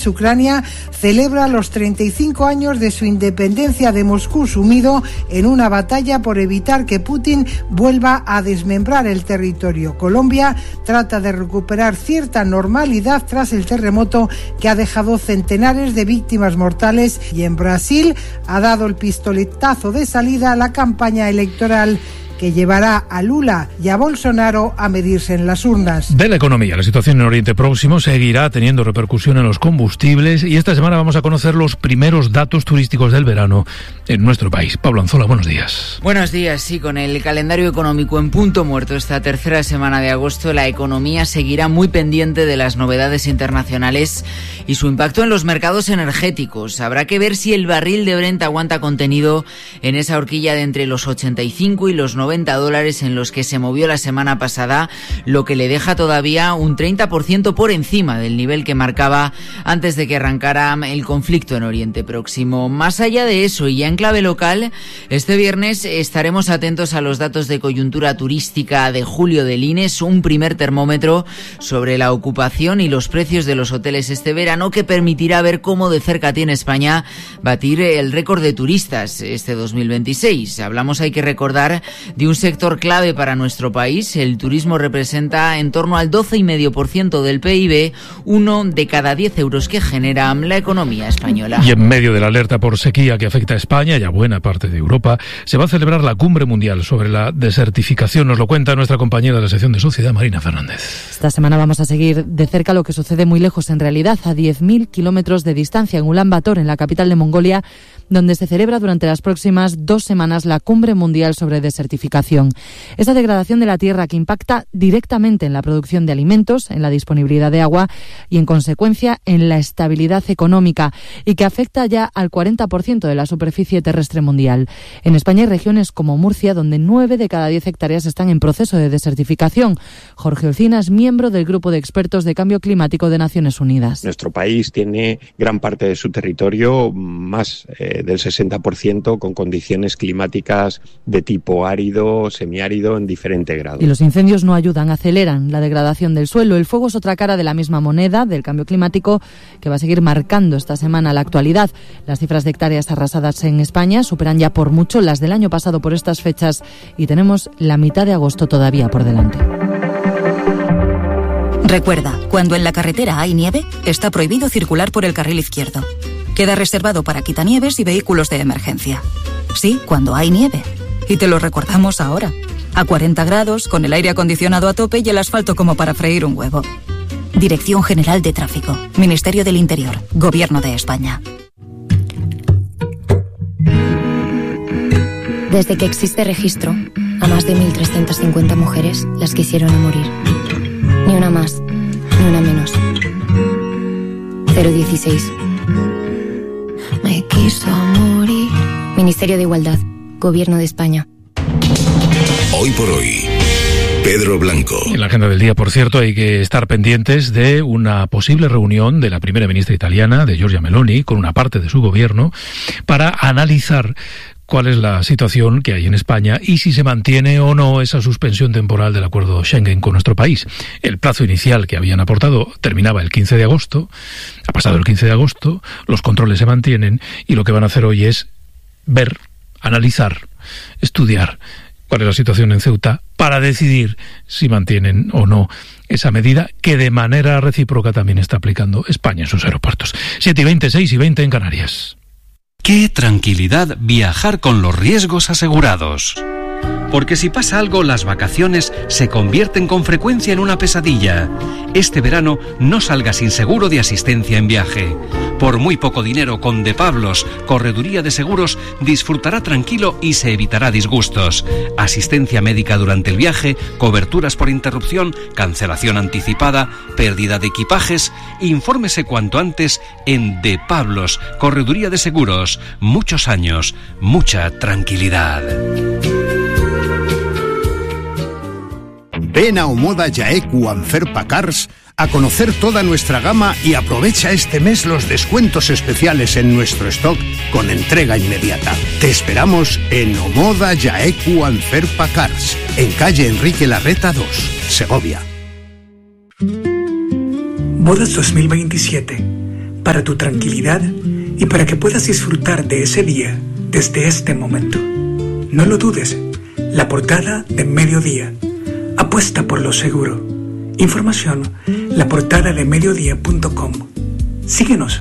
país, Ucrania, celebra los 35 años de su independencia de Moscú, sumido en una batalla por evitar que Putin vuelva a desmembrar el territorio. Colombia trata de recuperar cierta normalidad tras el terremoto que ha dejado centenares de víctimas mortales, y en Brasil ha dado el pistoletazo de salida a la campaña electoral que llevará a Lula y a Bolsonaro a medirse en las urnas. De la economía, la situación en Oriente Próximo seguirá teniendo repercusión en los combustibles, y esta semana vamos a conocer los primeros datos turísticos del verano en nuestro país. Pablo Anzola, buenos días. Buenos días, sí, con el calendario económico en punto muerto esta tercera semana de agosto, la economía seguirá muy pendiente de las novedades internacionales y su impacto en los mercados energéticos. Habrá que ver si el barril de Brent aguanta contenido en esa horquilla de entre los 85 y los $90 en los que se movió la semana pasada, lo que le deja todavía un 30% por encima del nivel que marcaba antes de que arrancara el conflicto en Oriente Próximo. Más allá de eso, y ya en clave local, este viernes estaremos atentos a los datos de coyuntura turística de julio del INES, un primer termómetro sobre la ocupación y los precios de los hoteles este verano, que permitirá ver cómo de cerca tiene España batir el récord de turistas este 2026. Hablamos, hay que recordar, de un sector clave para nuestro país. El turismo representa en torno al 12,5% del PIB, 1 de cada 10 euros que genera la economía española. Y en medio de la alerta por sequía que afecta a España y a buena parte de Europa, se va a celebrar la Cumbre Mundial sobre la Desertificación. Nos lo cuenta nuestra compañera de la sección de Sociedad, Marina Fernández. Esta semana vamos a seguir de cerca lo que sucede muy lejos, en realidad, a 10.000 kilómetros de distancia, en Ulan Bator, en la capital de Mongolia, donde se celebra durante las próximas 2 semanas la Cumbre Mundial sobre Desertificación. Esa degradación de la tierra que impacta directamente en la producción de alimentos, en la disponibilidad de agua y, en consecuencia, en la estabilidad económica, y que afecta ya al 40% de la superficie terrestre mundial. En España hay regiones como Murcia, donde 9 de cada 10 hectáreas están en proceso de desertificación. Jorge Olcina es miembro del Grupo de Expertos de Cambio Climático de Naciones Unidas. Nuestro país tiene gran parte de su territorio, más del 60%, con condiciones climáticas de tipo árido, semiárido, en diferente grado. Y los incendios no ayudan, aceleran la degradación del suelo. El fuego es otra cara de la misma moneda del cambio climático, que va a seguir marcando esta semana la actualidad. Las cifras de hectáreas arrasadas en España superan ya por mucho las del año pasado por estas fechas, y tenemos la mitad de agosto todavía por delante. Recuerda, cuando en la carretera hay nieve, está prohibido circular por el carril izquierdo. Queda reservado para quitanieves y vehículos de emergencia. Sí, cuando hay nieve. Y te lo recordamos ahora. A 40 grados, con el aire acondicionado a tope y el asfalto como para freír un huevo. Dirección General de Tráfico. Ministerio del Interior. Gobierno de España. Desde que existe registro, a más de 1.350 mujeres las quisieron a morir. Ni una más, ni una menos. 016. Me quiso morir. Ministerio de Igualdad, Gobierno de España. Hoy por hoy, Pedro Blanco. En la agenda del día, por cierto, hay que estar pendientes de una posible reunión de la primera ministra italiana, de Giorgia Meloni, con una parte de su gobierno, para analizar cuál es la situación que hay en España y si se mantiene o no esa suspensión temporal del acuerdo Schengen con nuestro país. El plazo inicial que habían aportado terminaba el 15 de agosto, ha pasado el 15 de agosto, los controles se mantienen, y lo que van a hacer hoy es ver, analizar, estudiar cuál es la situación en Ceuta para decidir si mantienen o no esa medida que de manera recíproca también está aplicando España en sus aeropuertos. 7:20, 6:20 en Canarias. ¡Qué tranquilidad viajar con los riesgos asegurados! Porque si pasa algo, las vacaciones se convierten con frecuencia en una pesadilla. Este verano no salga sin seguro de asistencia en viaje. Por muy poco dinero, con De Pablos, Correduría de Seguros, disfrutará tranquilo y se evitará disgustos. Asistencia médica durante el viaje, coberturas por interrupción, cancelación anticipada, pérdida de equipajes. Infórmese cuanto antes en De Pablos, Correduría de Seguros. Muchos años, mucha tranquilidad. Ven a Omoda Jaeku Anferpa Cars a conocer toda nuestra gama y aprovecha este mes los descuentos especiales en nuestro stock con entrega inmediata. Te esperamos en Omoda Jaeku Anferpa Cars, en calle Enrique Larreta 2, Segovia. Bodas 2027. para tu tranquilidad y para que puedas disfrutar de ese día desde este momento. No lo dudes, la portada de Mediodía. Apuesta por lo seguro. Información, laportadadeMediodía.com. Síguenos.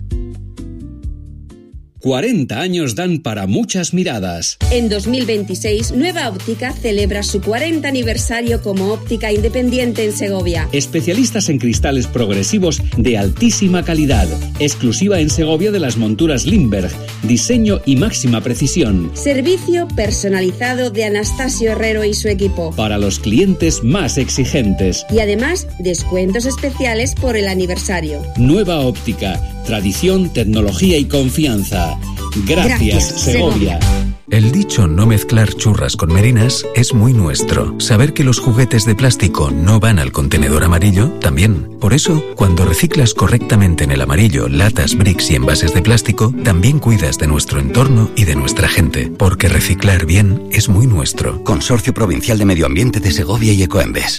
40 años dan para muchas miradas. En 2026, Nueva Óptica celebra su 40 aniversario como óptica independiente en Segovia. Especialistas en cristales progresivos de altísima calidad. Exclusiva en Segovia de las monturas Lindberg. Diseño y máxima precisión. Servicio personalizado de Anastasio Herrero y su equipo. Para los clientes más exigentes. Y además, descuentos especiales por el aniversario. Nueva Óptica. Tradición, tecnología y confianza. Gracias, Segovia. El dicho no mezclar churras con merinas es muy nuestro. Saber que los juguetes de plástico no van al contenedor amarillo, también. Por eso, cuando reciclas correctamente en el amarillo latas, bricks y envases de plástico, también cuidas de nuestro entorno y de nuestra gente. Porque reciclar bien es muy nuestro. Consorcio Provincial de Medio Ambiente de Segovia y Ecoembes.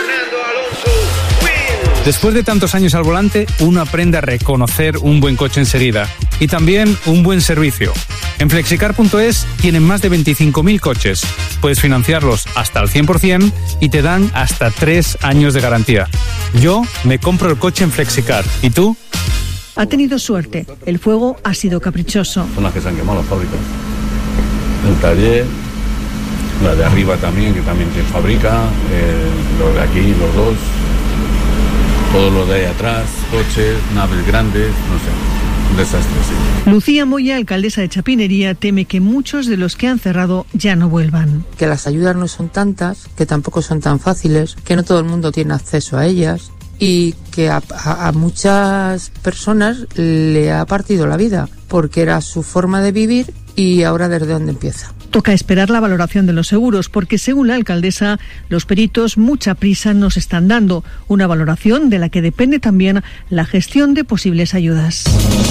Después de tantos años al volante, uno aprende a reconocer un buen coche enseguida y también un buen servicio. En Flexicar.es tienen más de 25.000 coches. Puedes financiarlos hasta el 100% y te dan hasta 3 años de garantía. Yo me compro el coche en Flexicar. ¿Y tú? Ha tenido suerte. El fuego ha sido caprichoso. Son las que se han quemado las fábricas. El taller, la de arriba también, que también se fabrica, los de aquí, los dos. Todo lo de ahí atrás, coches, naves grandes, no sé, un desastre, sí. Lucía Moya, alcaldesa de Chapinería, teme que muchos de los que han cerrado ya no vuelvan. Que las ayudas no son tantas, que tampoco son tan fáciles, que no todo el mundo tiene acceso a ellas y que a muchas personas le ha partido la vida, porque era su forma de vivir y ahora desde dónde empieza. Toca esperar la valoración de los seguros, porque según la alcaldesa, los peritos mucha prisa nos están dando, una valoración de la que depende también la gestión de posibles ayudas.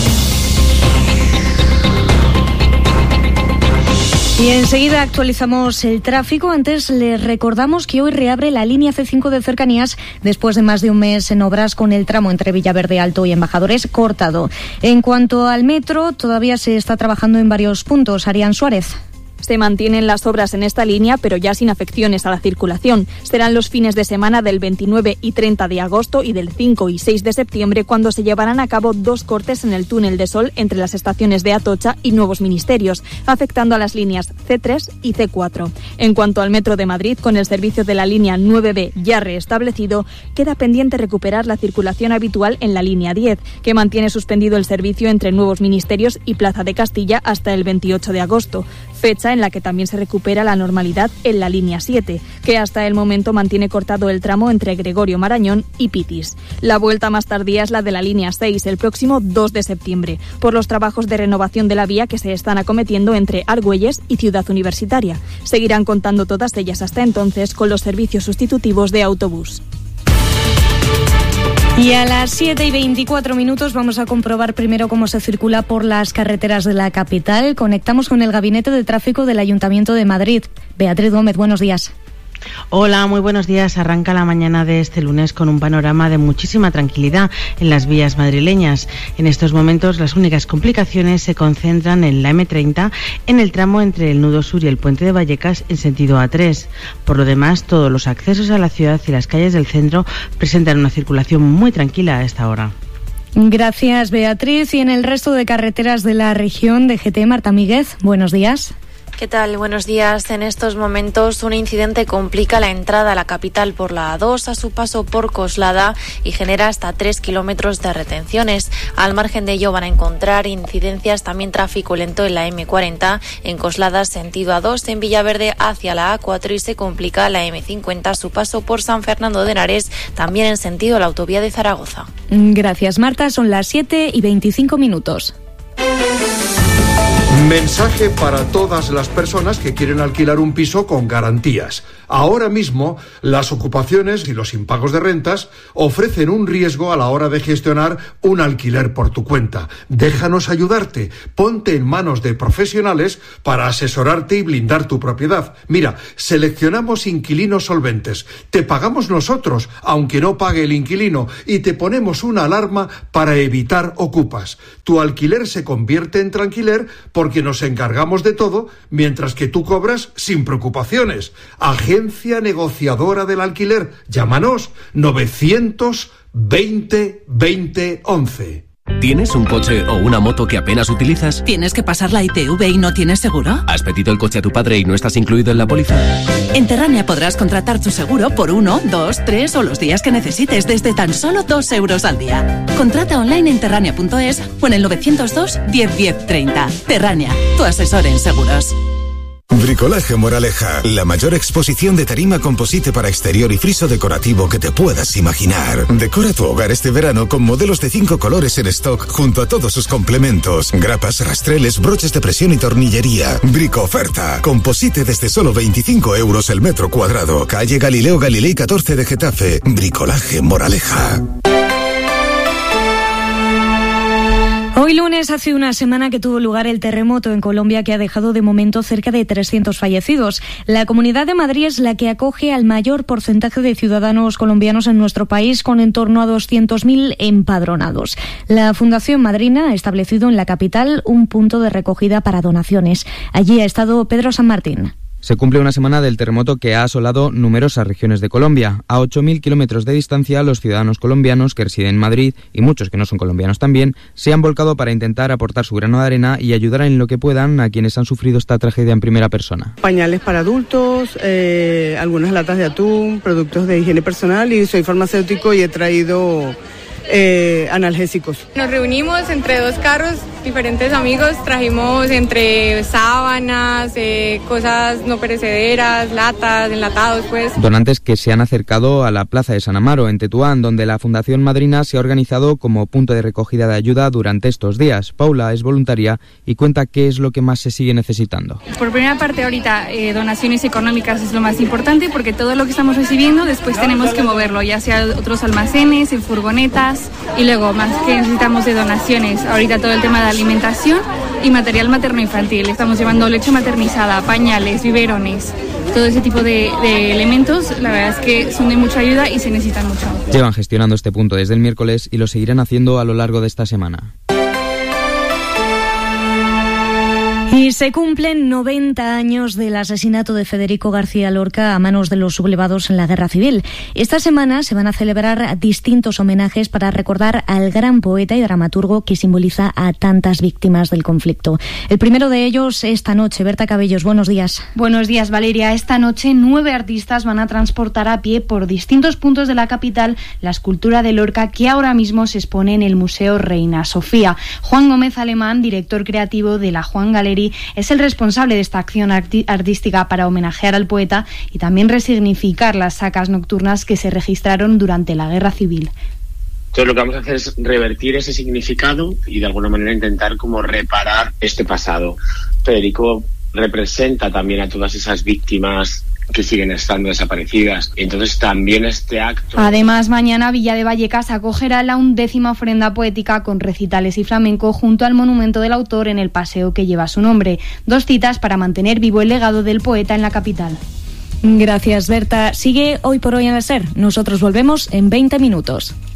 Y enseguida actualizamos el tráfico. Antes les recordamos que hoy reabre la línea C5 de cercanías después de más de un mes en obras, con el tramo entre Villaverde Alto y Embajadores cortado. En cuanto al metro, todavía se está trabajando en varios puntos. Arián Suárez. Se mantienen las obras en esta línea, pero ya sin afecciones a la circulación. Serán los fines de semana del 29 y 30 de agosto y del 5 y 6 de septiembre cuando se llevarán a cabo 2 cortes en el túnel de Sol entre las estaciones de Atocha y Nuevos Ministerios, afectando a las líneas C3 y C4. En cuanto al Metro de Madrid, con el servicio de la línea 9B ya reestablecido, queda pendiente recuperar la circulación habitual en la línea 10, que mantiene suspendido el servicio entre Nuevos Ministerios y Plaza de Castilla hasta el 28 de agosto. Fecha en la que también se recupera la normalidad en la línea 7, que hasta el momento mantiene cortado el tramo entre Gregorio Marañón y Pitis. La vuelta más tardía es la de la línea 6, el próximo 2 de septiembre, por los trabajos de renovación de la vía que se están acometiendo entre Argüelles y Ciudad Universitaria. Seguirán contando todas ellas hasta entonces con los servicios sustitutivos de autobús. Y a las 7:24 vamos a comprobar primero cómo se circula por las carreteras de la capital. Conectamos con el Gabinete de Tráfico del Ayuntamiento de Madrid. Beatriz Gómez, buenos días. Hola, muy buenos días. Arranca la mañana de este lunes con un panorama de muchísima tranquilidad en las vías madrileñas. En estos momentos las únicas complicaciones se concentran en la M30, en el tramo entre el nudo sur y el puente de Vallecas en sentido A3. Por lo demás, todos los accesos a la ciudad y las calles del centro presentan una circulación muy tranquila a esta hora. Gracias, Beatriz. Y en el resto de carreteras de la región, DGT, Marta Míguez, buenos días. ¿Qué tal? Buenos días. En estos momentos un incidente complica la entrada a la capital por la A2 a su paso por Coslada y genera hasta 3 kilómetros de retenciones. Al margen de ello van a encontrar incidencias, también tráfico lento en la M40 en Coslada sentido A2 en Villaverde hacia la A4 y se complica la M50 a su paso por San Fernando de Henares, también en sentido a la autovía de Zaragoza. Gracias, Marta. Son las 7:25. Mensaje para todas las personas que quieren alquilar un piso con garantías. Ahora mismo, las ocupaciones y los impagos de rentas ofrecen un riesgo a la hora de gestionar un alquiler por tu cuenta. Déjanos ayudarte. Ponte en manos de profesionales para asesorarte y blindar tu propiedad. Mira, seleccionamos inquilinos solventes. Te pagamos nosotros, aunque no pague el inquilino, y te ponemos una alarma para evitar ocupas. Tu alquiler se convierte en tranquiler porque nos encargamos de todo, mientras que tú cobras sin preocupaciones. Agencia negociadora del alquiler. Llámanos 920 20 11. ¿Tienes un coche o una moto que apenas utilizas? ¿Tienes que pasar la ITV y no tienes seguro? ¿Has pedido el coche a tu padre y no estás incluido en la póliza? En Terrania podrás contratar tu seguro por 1, 2, 3 o los días que necesites desde tan solo 2 euros al día. Contrata online en terrania.es o en el 902 10 10 30. Terrania, tu asesor en seguros. Bricolaje Moraleja, la mayor exposición de tarima composite para exterior y friso decorativo que te puedas imaginar. Decora tu hogar este verano con modelos de 5 colores en stock junto a todos sus complementos, grapas, rastreles, broches de presión y tornillería. Brico oferta, composite desde solo 25 euros el metro cuadrado. Calle Galileo Galilei 14 de Getafe. Bricolaje Moraleja. Hoy lunes hace una semana que tuvo lugar el terremoto en Colombia que ha dejado de momento cerca de 300 fallecidos. La Comunidad de Madrid es la que acoge al mayor porcentaje de ciudadanos colombianos en nuestro país, con en torno a 200.000 empadronados. La Fundación Madrina ha establecido en la capital un punto de recogida para donaciones. Allí ha estado Pedro San Martín. Se cumple una semana del terremoto que ha asolado numerosas regiones de Colombia. A 8.000 kilómetros de distancia, los ciudadanos colombianos que residen en Madrid, y muchos que no son colombianos también, se han volcado para intentar aportar su grano de arena y ayudar en lo que puedan a quienes han sufrido esta tragedia en primera persona. Pañales para adultos, algunas latas de atún, productos de higiene personal, y soy farmacéutico y he traído analgésicos. Nos reunimos entre 2 carros, diferentes amigos, trajimos entre sábanas, cosas no perecederas, latas, enlatados, pues. Donantes que se han acercado a la Plaza de San Amaro, en Tetuán, donde la Fundación Madrina se ha organizado como punto de recogida de ayuda durante estos días. Paula es voluntaria y cuenta qué es lo que más se sigue necesitando. Por primera parte, ahorita donaciones económicas es lo más importante, porque todo lo que estamos recibiendo después tenemos que moverlo, ya sea a otros almacenes, en furgonetas, y luego más que necesitamos de donaciones. Ahorita todo el tema de alimentación y material materno-infantil. Estamos llevando leche maternizada, pañales, biberones, todo ese tipo de elementos. La verdad es que son de mucha ayuda y se necesitan mucho. Llevan gestionando este punto desde el miércoles y lo seguirán haciendo a lo largo de esta semana. Y se cumplen 90 años del asesinato de Federico García Lorca a manos de los sublevados en la Guerra Civil. Esta semana se van a celebrar distintos homenajes para recordar al gran poeta y dramaturgo que simboliza a tantas víctimas del conflicto. El primero de ellos esta noche. Berta Cabellos, buenos días. Buenos días, Valeria. Esta noche 9 artistas van a transportar a pie por distintos puntos de la capital la escultura de Lorca que ahora mismo se expone en el Museo Reina Sofía. Juan Gómez Alemán, director creativo de la Juan Gallery, es el responsable de esta acción artística para homenajear al poeta y también resignificar las sacas nocturnas que se registraron durante la Guerra Civil. Entonces lo que vamos a hacer es revertir ese significado y de alguna manera intentar como reparar este pasado. Federico representa también a todas esas víctimas que siguen estando desaparecidas. Entonces también este acto... Además, mañana Villa de Vallecas acogerá la 11ª ofrenda poética con recitales y flamenco junto al monumento del autor en el paseo que lleva su nombre. 2 citas para mantener vivo el legado del poeta en la capital. Gracias, Berta. Sigue Hoy por Hoy en la SER. Nosotros volvemos en 20 minutos.